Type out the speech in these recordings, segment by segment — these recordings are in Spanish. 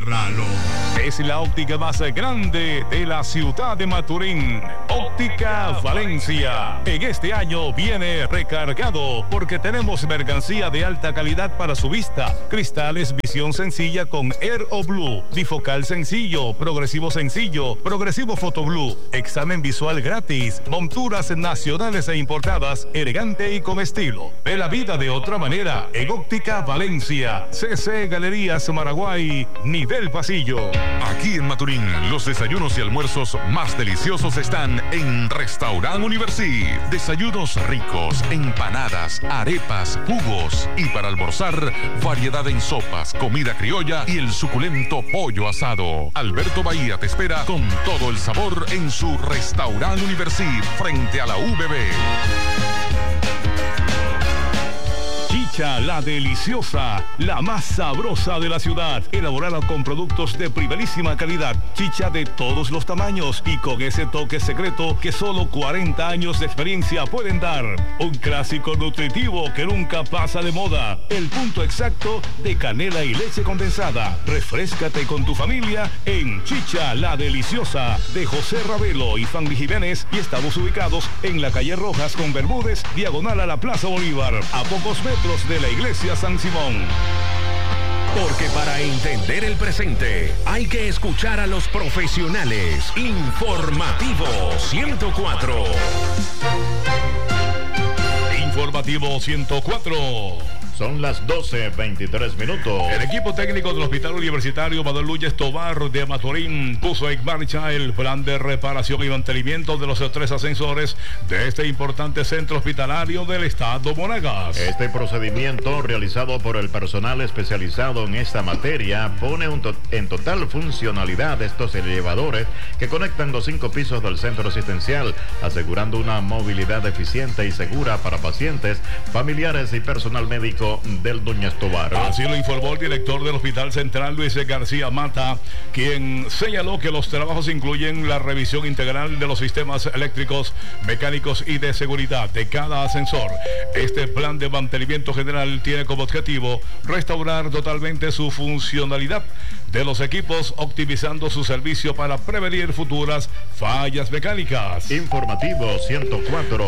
Agárralo. Es la óptica más grande de la ciudad de Maturín. Óptica Valencia. En este año viene recargado porque tenemos mercancía de alta calidad para su vista. Cristales visión sencilla con Air o Blue. Bifocal sencillo, progresivo Foto Blue. Examen visual gratis. Monturas nacionales e importadas, elegante y con estilo. Ve la vida de otra manera en Óptica Valencia. CC Galerías Maraguay, nivel pasillo. Aquí en Maturín, los desayunos y almuerzos más deliciosos están en Restaurant Universi. Desayunos ricos, empanadas, arepas, jugos y para almorzar, variedad en sopas, comida criolla y el suculento pollo asado. Alberto Bahía te espera con todo el sabor en su Restaurant Universi frente a la UBB. Chicha La Deliciosa, la más sabrosa de la ciudad, elaborada con productos de primerísima calidad, chicha de todos los tamaños y con ese toque secreto que solo 40 años de experiencia pueden dar. Un clásico nutritivo que nunca pasa de moda, el punto exacto de canela y leche condensada. Refréscate con tu familia en Chicha La Deliciosa de José Ravelo y Fanny Jiménez, y estamos ubicados en la calle Rojas con Bermúdez, diagonal a la Plaza Bolívar, a pocos metros de la iglesia San Simón. Porque para entender el presente hay que escuchar a los profesionales. Informativo 104. Informativo 104. Son las 12:23 minutos. El equipo técnico del Hospital Universitario Manuel Núñez Tovar de Maturín puso en marcha el plan de reparación y mantenimiento de los 3 ascensores de este importante centro hospitalario del estado Monagas. Este procedimiento, realizado por el personal especializado en esta materia, pone en total funcionalidad estos elevadores que conectan los 5 pisos del centro asistencial, asegurando una movilidad eficiente y segura para pacientes, familiares y personal médico del Núñez Tovar. Así lo informó el director del Hospital Central, Luis García Mata, quien señaló que los trabajos incluyen la revisión integral de los sistemas eléctricos, mecánicos y de seguridad de cada ascensor. Este plan de mantenimiento general tiene como objetivo restaurar totalmente su funcionalidad de los equipos, optimizando su servicio para prevenir futuras fallas mecánicas. Informativo 104.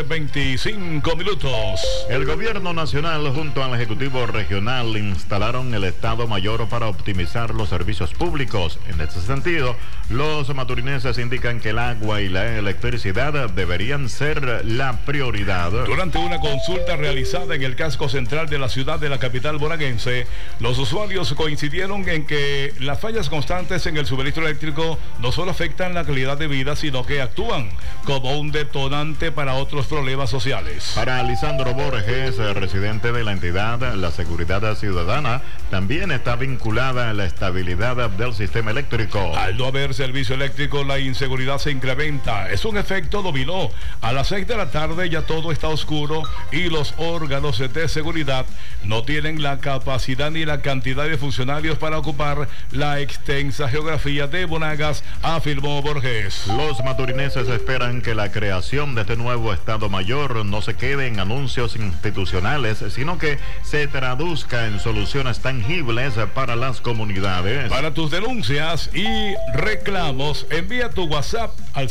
12:25 minutos. El gobierno nacional junto al Ejecutivo Regional instalaron el Estado Mayor para optimizar los servicios públicos. En este sentido, los maturinenses indican que el agua y la electricidad deberían ser la prioridad. Durante una consulta realizada en el casco central de la ciudad de la capital monaguense, los usuarios coincidieron en que las fallas constantes en el suministro eléctrico no solo afectan la calidad de vida, sino que actúan como un detonante para otros problemas sociales. Para Lisandro Borges, residente de la entidad, la seguridad ciudadana también está vinculada a la estabilidad del sistema eléctrico. Al no haber servicio eléctrico, la inseguridad se incrementa. Es un efecto dominó. A las 6 de la tarde ya todo está oscuro y los órganos de seguridad no tienen la capacidad ni la cantidad de funcionarios para ocupar la extensa geografía de Monagas, afirmó Borges. Los maturinenses esperan que la creación de este nuevo Estado Mayor no se quede en anuncios institucionales, sino que se traduzca en soluciones tangibles para las comunidades. Para tus denuncias y reclamos, envía tu WhatsApp al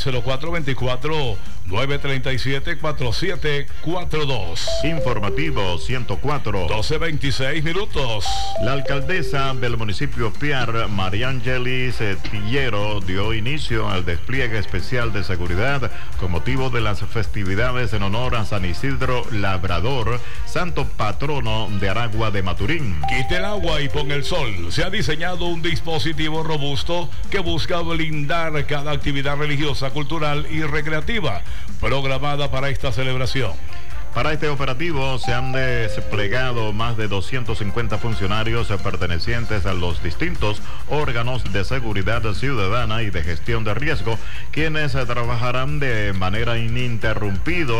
0424-937-4742. Informativo 104. 12:26 minutos. La alcaldesa del municipio Piar, Mariangelis Tillero, dio inicio al despliegue especial de seguridad con motivo de las festividades en honor a San Isidro Labrador, santo patrono de Aragua de Maturín. Quite el agua y pon el sol. Se ha diseñado un dispositivo robusto que busca blindar cada actividad religiosa, cultural y recreativa programada para esta celebración. Para este operativo se han desplegado más de 250 funcionarios pertenecientes a los distintos órganos de seguridad ciudadana y de gestión de riesgo, quienes trabajarán de manera ininterrumpida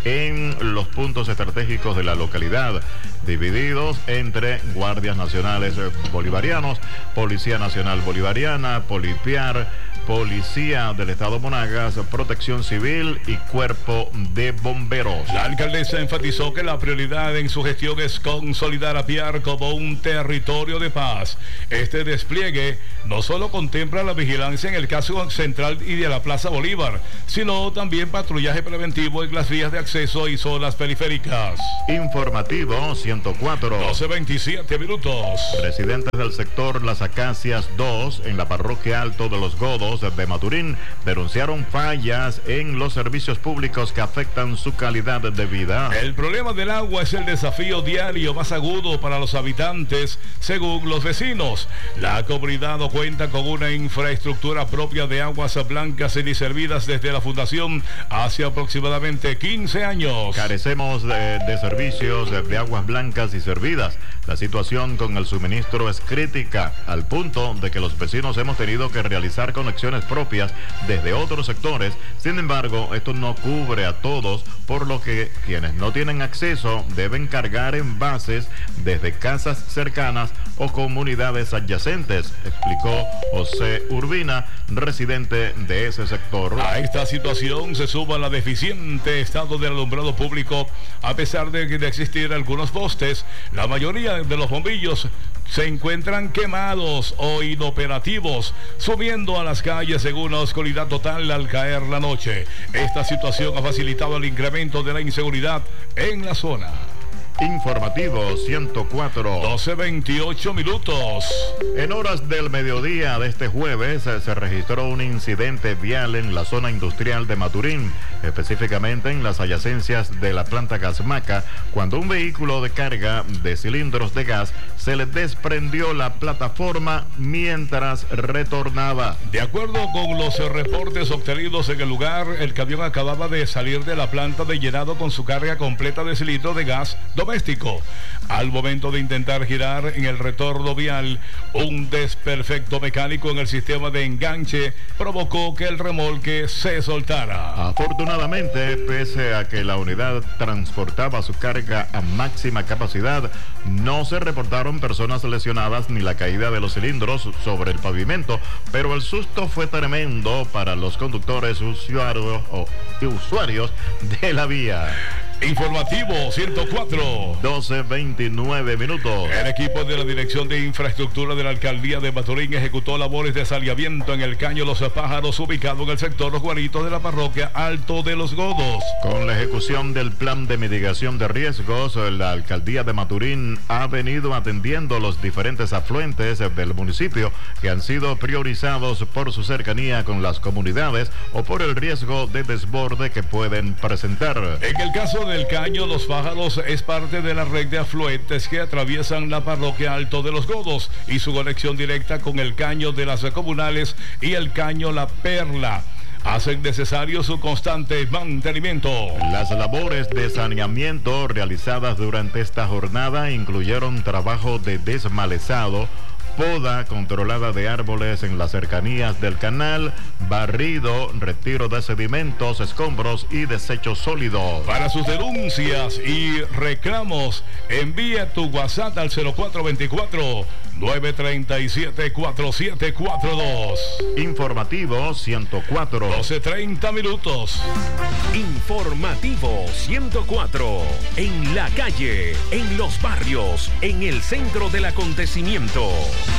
en los puntos estratégicos de la localidad, divididos entre guardias nacionales bolivarianos, Policía Nacional Bolivariana, Polipiar, Policía del Estado Monagas, Protección Civil y Cuerpo de Bomberos. La alcaldesa enfatizó que la prioridad en su gestión es consolidar a Piar como un territorio de paz. Este despliegue no solo contempla la vigilancia en el caso central y de la Plaza Bolívar, sino también patrullaje preventivo en las vías de acceso y zonas periféricas. Informativo 104. 12:27 minutos. Residentes del sector Las Acacias 2 en la parroquia Alto de los Godos de Maturín denunciaron fallas en los servicios públicos que afectan su calidad de vida. El problema del agua es el desafío diario más agudo para los habitantes, según los vecinos. La comunidad no cuenta con una infraestructura propia de aguas blancas y servidas desde la fundación hace aproximadamente 15 años. Carecemos de servicios de aguas blancas y servidas. La situación con el suministro es crítica, al punto de que los vecinos hemos tenido que realizar conexiones propias desde otros sectores. Sin embargo, esto no cubre a todos, por lo que quienes no tienen acceso deben cargar envases desde casas cercanas o comunidades adyacentes, explicó José Urbina, residente de ese sector. A esta situación se suma la deficiente estado del alumbrado público. A pesar de existir algunos postes, la mayoría de los bombillos se encuentran quemados o inoperativos, subiendo a las calles en una oscuridad total al caer la noche. Esta situación ha facilitado el incremento de la inseguridad en la zona. Informativo 104. 12:28 minutos. En horas del mediodía de este jueves se registró un incidente vial en la zona industrial de Maturín, específicamente en las adyacencias de la planta Gasmaca, cuando un vehículo de carga de cilindros de gas se le desprendió la plataforma mientras retornaba. De acuerdo con los reportes obtenidos en el lugar, el camión acababa de salir de la planta de llenado con su carga completa de cilindros de gas doméstico. Al momento de intentar girar en el retorno vial, un desperfecto mecánico en el sistema de enganche provocó que el remolque se soltara. Afortunadamente, pese a que la unidad transportaba su carga a máxima capacidad, no se reportaron personas lesionadas ni la caída de los cilindros sobre el pavimento, pero el susto fue tremendo para los conductores usuarios de la vía. Informativo 104. 12:29 minutos. El equipo de la Dirección de Infraestructura de la Alcaldía de Maturín ejecutó labores de saneamiento en el Caño Los Pájaros, ubicado en el sector Los Guaritos de la parroquia Alto de los Godos. Con la ejecución del plan de mitigación de riesgos, la Alcaldía de Maturín ha venido atendiendo los diferentes afluentes del municipio que han sido priorizados por su cercanía con las comunidades o por el riesgo de desborde que pueden presentar. En el caso del Caño Los Pájaros es parte de la red de afluentes que atraviesan la parroquia Alto de los Godos y su conexión directa con el Caño de las Comunales y el Caño La Perla hacen necesario su constante mantenimiento. Las labores de saneamiento realizadas durante esta jornada incluyeron trabajo de desmalezado, poda controlada de árboles en las cercanías del canal, barrido, retiro de sedimentos, escombros y desechos sólidos. Para sus denuncias y reclamos, envía tu WhatsApp al 0424-937-4742. Informativo 104. 12:30 minutos. Informativo 104. En la calle, en los barrios, en el centro del acontecimiento.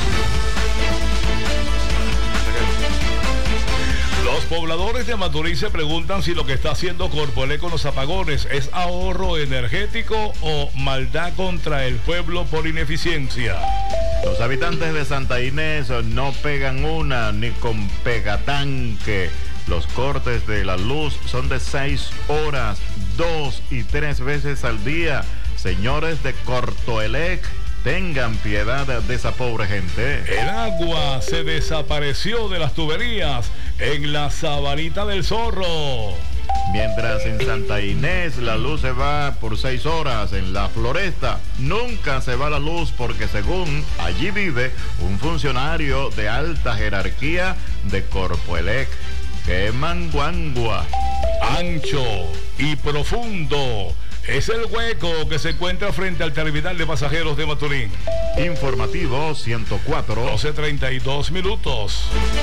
Los pobladores de Maturín se preguntan si lo que está haciendo Corpoelec con los apagones es ahorro energético o maldad contra el pueblo por ineficiencia. Los habitantes de Santa Inés no pegan una ni con pegatanque. Los cortes de la luz son de 6 horas, 2 y 3 veces al día. Señores de Corpoelec, tengan piedad de esa pobre gente. El agua se desapareció de las tuberías en la Sabanita del Zorro. Mientras en Santa Inés la luz se va por 6 horas, en la Floresta nunca se va la luz porque según allí vive un funcionario de alta jerarquía de Corpoelec. ¡Qué manguangua! Ancho y profundo es el hueco que se encuentra frente al terminal de pasajeros de Maturín. Informativo 104. 12:32 minutos.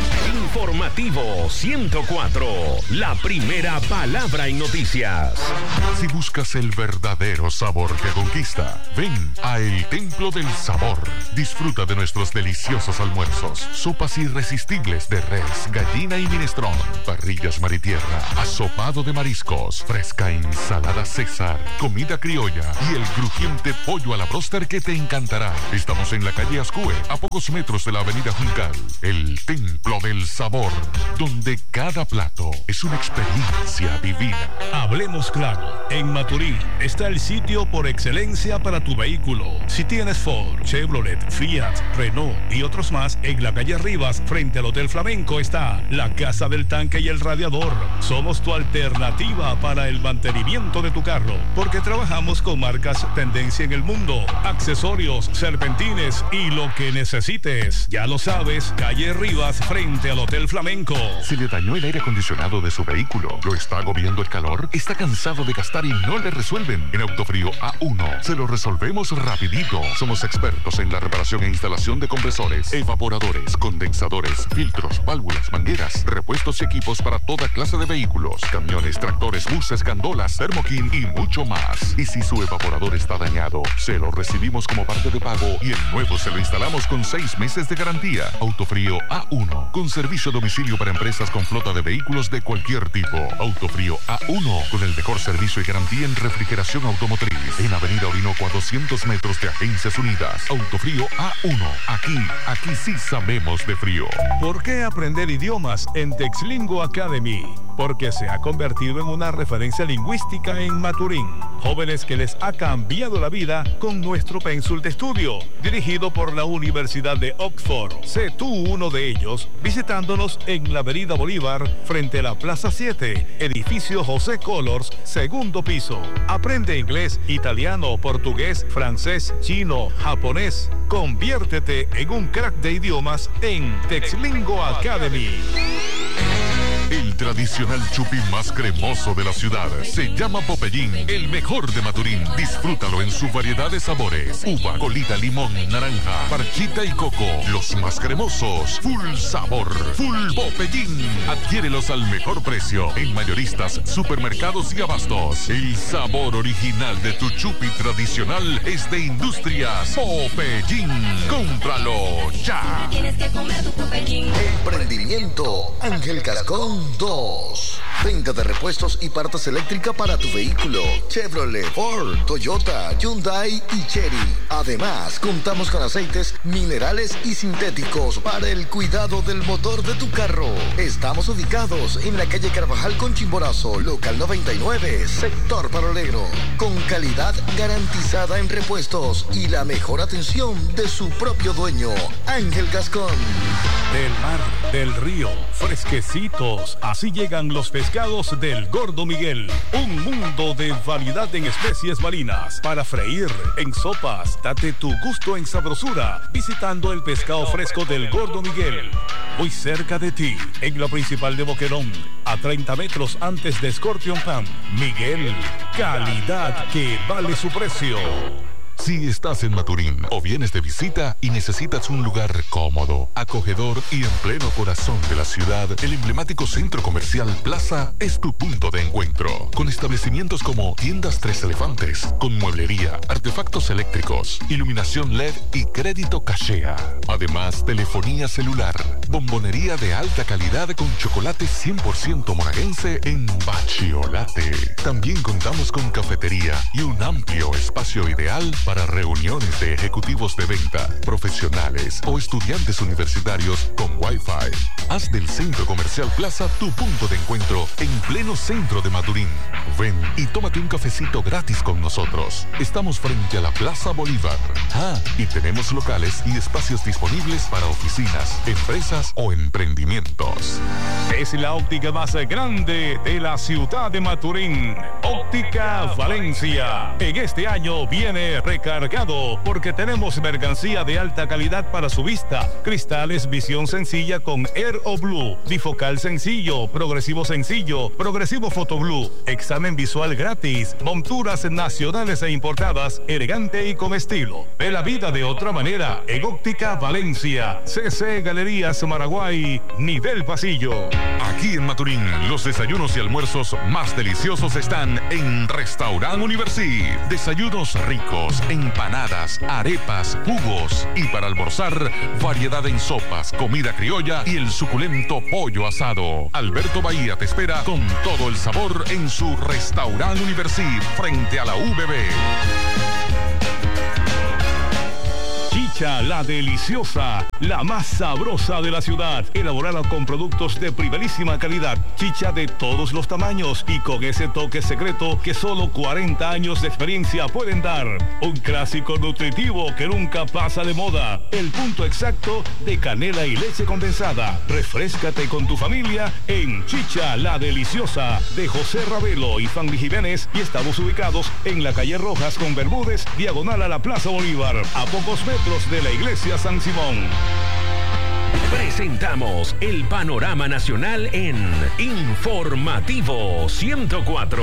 Informativo 104. La primera palabra en noticias. Si buscas el verdadero sabor que conquista, ven a El Templo del Sabor. Disfruta de nuestros deliciosos almuerzos, sopas irresistibles de res, gallina y minestrón, parrillas mar y tierra, asopado de mariscos, fresca ensalada César, comida criolla y el crujiente pollo a la bróster que te encantará. Estamos en la calle Ascue, a pocos metros de la avenida Juncal. El Templo del Sabor, donde cada plato es una experiencia divina. Hablemos claro, en Maturín está el sitio por excelencia para tu vehículo. Si tienes Ford, Chevrolet, Fiat, Renault y otros más, en la calle Rivas, frente al Hotel Flamenco, está la Casa del Tanque y el Radiador. Somos tu alternativa para el mantenimiento de tu carro, porque trabajamos con marcas tendencia en el mundo, accesorios, serpentines y lo que necesites. Ya lo sabes, calle Rivas, frente al Hotel Flamenco. Si le dañó el aire acondicionado de su vehículo, lo está agobiando el calor, está cansado de gastar y no le resuelven. En Autofrío A1 se lo resolvemos rapidito. Somos expertos en la reparación e instalación de compresores, evaporadores, condensadores, filtros, válvulas, mangueras, repuestos y equipos para toda clase de vehículos, camiones, tractores, buses, gandolas, Thermokin y mucho más. Y si su evaporador está dañado, se lo recibimos como parte de pago y el nuevo se lo instalamos con 6 meses de garantía. Autofrío A1, con servicio a domicilio para empresas con flota de vehículos de cualquier tipo. Autofrío A1, con el mejor servicio y garantía en refrigeración automotriz. En Avenida Orinoco a 200 metros de Agencias Unidas. Autofrío A1, aquí sí sabemos de frío. ¿Por qué aprender idiomas en Texlingo Academy? Porque se ha convertido en una referencia lingüística en Maturín. Jóvenes que les ha cambiado la vida con nuestro pénsul de estudio, dirigido por la Universidad de Oxford. Sé tú uno de ellos visitándonos en la Avenida Bolívar, frente a la Plaza 7, edificio José Colors, segundo piso. Aprende inglés, italiano, portugués, francés, chino, japonés. Conviértete en un crack de idiomas en Texlingo Academy. El tradicional chupín más cremoso de la ciudad se llama Popeyín, el mejor de Maturín. Disfrútalo en su variedad de sabores: uva, colita, limón, naranja, parchita y coco. Los más cremosos, full sabor, full Popeyín. Adquiérelos al mejor precio en mayoristas, supermercados y abastos. El sabor original de tu chupi tradicional es de Industrias Popeyín. ¡Cómpralo ya! Tienes que comer tu Popeyín. Emprendimiento Ángel Gascón 2. Venta de repuestos y partes eléctricas para tu vehículo: Chevrolet, Ford, Toyota, Hyundai y Chery. Además, contamos con aceites minerales y sintéticos para el cuidado del motor de tu carro. Estamos ubicados en la calle Carvajal con Chimborazo, local 99, sector Parolero, con calidad garantizada en repuestos y la mejor atención de su propio dueño, Ángel Gascón. Del mar, del río, fresquecitos. Así llegan los pescados del Gordo Miguel. Un mundo de variedad en especies marinas para freír, en sopas. Date tu gusto en sabrosura visitando el pescado fresco del Gordo Miguel. Muy cerca de ti, en la principal de Boquerón, a 30 metros antes de Scorpion Pan. Miguel, calidad que vale su precio. Si estás en Maturín o vienes de visita y necesitas un lugar cómodo, acogedor y en pleno corazón de la ciudad, el emblemático Centro Comercial Plaza es tu punto de encuentro. Con establecimientos como Tiendas Tres Elefantes, con mueblería, artefactos eléctricos, iluminación LED y crédito cachea. Además, telefonía celular, bombonería de alta calidad con chocolate 100% monaguense en Bachiolate. También contamos con cafetería y un amplio espacio ideal para reuniones de ejecutivos de venta, profesionales o estudiantes universitarios con Wi-Fi. Haz del Centro Comercial Plaza tu punto de encuentro en pleno centro de Maturín. Ven y tómate un cafecito gratis con nosotros. Estamos frente a la Plaza Bolívar. Y tenemos locales y espacios disponibles para oficinas, empresas o emprendimientos. Es la óptica más grande de la ciudad de Maturín. Óptica Óptica Valencia. En este año viene recargado porque tenemos mercancía de alta calidad para su vista. Cristales visión sencilla con Air o Blue, bifocal sencillo, progresivo Foto Blue, examen visual gratis, monturas nacionales e importadas, elegante y con estilo. Ve la vida de otra manera en Óptica Valencia. CC Galerías Maraguay, nivel pasillo. Aquí en Maturín, los desayunos y almuerzos más deliciosos están en Restaurant Universi. Desayunos ricos, empanadas, arepas, jugos y para almorzar, variedad en sopas, comida criolla y el suculento pollo asado. Alberto Bahía te espera con todo el sabor en su Restaurant Universi frente a la UBB. Chicha La Deliciosa, la más sabrosa de la ciudad, elaborada con productos de primerísima calidad, chicha de todos los tamaños y con ese toque secreto que solo 40 años de experiencia pueden dar. Un clásico nutritivo que nunca pasa de moda, el punto exacto de canela y leche condensada. Refréscate con tu familia en Chicha La Deliciosa de José Ravelo y Fanny Jiménez, y estamos ubicados en la calle Rojas con Bermúdez, diagonal a la Plaza Bolívar, a pocos metros de la iglesia San Simón. Presentamos el panorama nacional en Informativo 104.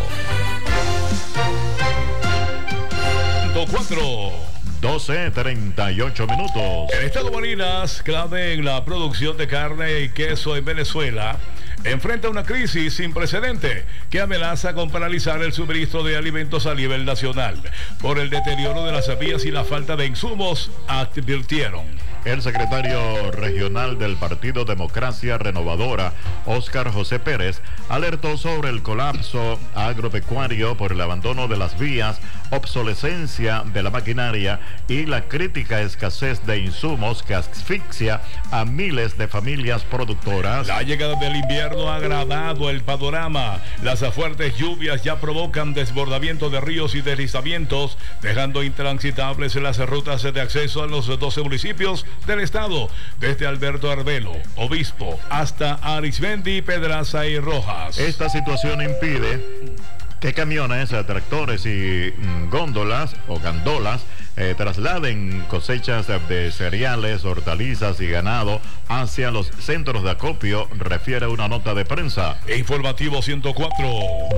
12:38 minutos. El estado Barinas, clave en la producción de carne y queso en Venezuela, enfrenta una crisis sin precedente que amenaza con paralizar el suministro de alimentos a nivel nacional por el deterioro de las vías y la falta de insumos, advirtieron. El secretario regional del Partido Democracia Renovadora, Óscar José Pérez, alertó sobre el colapso agropecuario por el abandono de las vías, obsolescencia de la maquinaria y la crítica escasez de insumos que asfixia a miles de familias productoras. La llegada del invierno ha agravado el panorama. Las fuertes lluvias ya provocan desbordamiento de ríos y deslizamientos, dejando intransitables las rutas de acceso a los 12 municipios del estado, desde Alberto Arbelo, Obispo, hasta Arismendi, Pedraza y Rojas. Esta situación impide que camiones, tractores y góndolas o gandolas trasladen cosechas de cereales, hortalizas y ganado hacia los centros de acopio, refiere una nota de prensa. Informativo 104.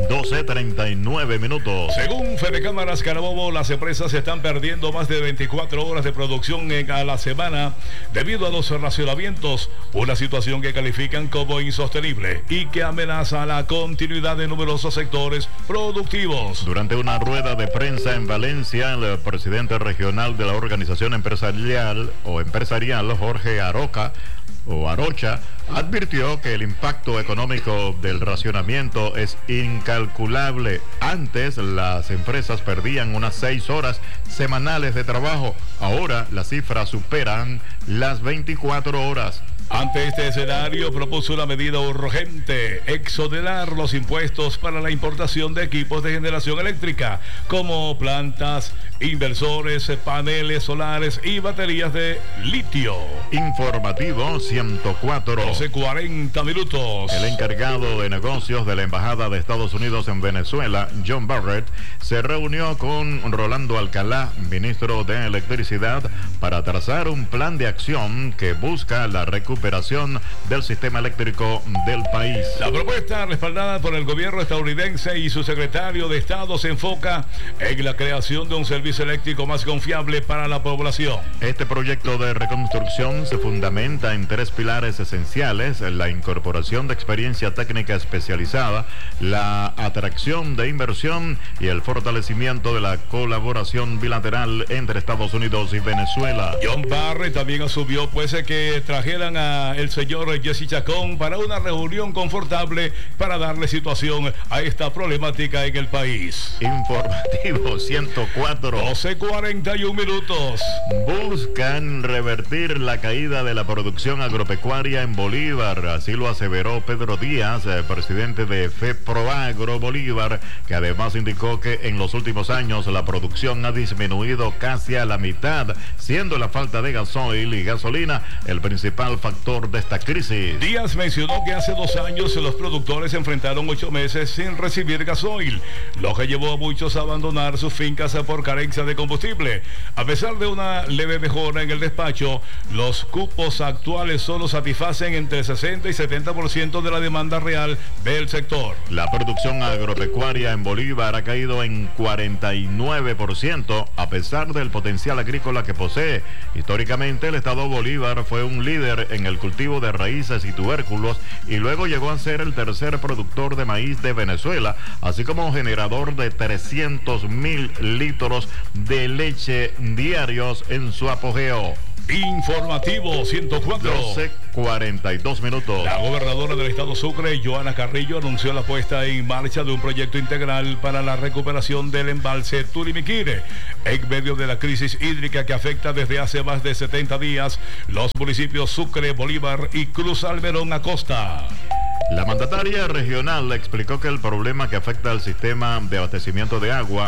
12:39 minutos. Según Fedecámaras Carabobo, las empresas están perdiendo más de 24 horas de producción a la semana debido a los racionamientos, una situación que califican como insostenible y que amenaza la continuidad de numerosos sectores productivos. Durante una rueda de prensa en Valencia, el presidente regional de la organización empresarial, Jorge Arocha, advirtió que el impacto económico del racionamiento es incalculable. Antes las empresas perdían unas 6 horas semanales de trabajo. Ahora las cifras superan las 24 horas. Ante este escenario, propuso una medida urgente: exonerar los impuestos para la importación de equipos de generación eléctrica, como plantas, inversores, paneles solares y baterías de litio. Informativo 104. 12:40 minutos. El encargado de negocios de la Embajada de Estados Unidos en Venezuela, John Barrett, se reunió con Rolando Alcalá, ministro de Electricidad, para trazar un plan de acción que busca la recuperación del sistema eléctrico del país. La propuesta, respaldada por el gobierno estadounidense y su secretario de Estado, se enfoca en la creación de un servicio eléctrico más confiable para la población. Este proyecto de reconstrucción se fundamenta en 3 pilares esenciales: la incorporación de experiencia técnica especializada, la atracción de inversión y el fortalecimiento de la colaboración bilateral entre Estados Unidos y Venezuela. John Barrett también asumió que trajeran a el señor Jesse Chacón para una reunión confortable para darle situación a esta problemática en el país. Informativo 104. 12:41 minutos. Buscan revertir la caída de la producción agropecuaria en Bolívar, así lo aseveró Pedro Díaz, presidente de FEPROAGRO Bolívar, que además indicó que en los últimos años la producción ha disminuido casi a la mitad, siendo la falta de gasoil y gasolina el principal factor de esta crisis. Díaz mencionó que hace 2 años los productores enfrentaron 8 meses sin recibir gasoil, lo que llevó a muchos a abandonar sus fincas por carencia de combustible. A pesar de una leve mejora en el despacho, los cupos actuales solo satisfacen entre 60 y 70% de la demanda real del sector. La producción agropecuaria en Bolívar ha caído en 49% a pesar del potencial agrícola que posee. Históricamente, el estado Bolívar fue un líder en el cultivo de raíces y tubérculos y luego llegó a ser el tercer productor de maíz de Venezuela, así como generador de 300,000 litros de leche diarios en su apogeo. Informativo 104. 12:42 minutos. La gobernadora del estado Sucre, Joana Carrillo, anunció la puesta en marcha de un proyecto integral para la recuperación del embalse Turimiquire. En medio de la crisis hídrica que afecta desde hace más de 70 días los municipios Sucre, Bolívar y Cruz Almerón Acosta. La mandataria regional explicó que el problema que afecta al sistema de abastecimiento de agua